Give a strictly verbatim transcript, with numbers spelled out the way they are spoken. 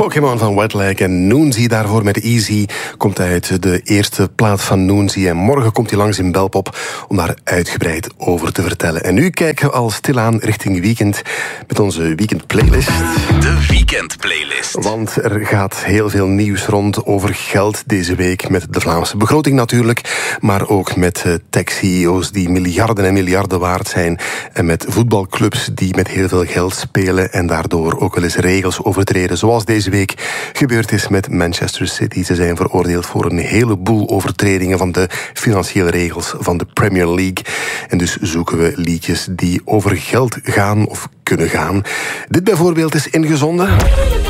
Pokémon van Wetlag en Noonzy daarvoor met Easy komt uit de eerste plaat van Noonzy. En morgen komt hij langs in Belpop om daar uitgebreid over te vertellen. En nu kijken we al stilaan richting weekend met onze weekendplaylist. De weekendplaylist. Want er gaat heel veel nieuws rond over geld deze week met de Vlaamse begroting natuurlijk, maar ook met uh, tech-C E O's die miljarden en miljarden waard zijn en met voetbalclubs die met heel veel geld spelen en daardoor ook wel eens regels overtreden, zoals deze week gebeurd is met Manchester City. Ze zijn veroordeeld voor een heleboel overtredingen van de financiële regels van de Premier League. En dus zoeken we liedjes die over geld gaan of kunnen gaan. Dit bijvoorbeeld is ingezonden.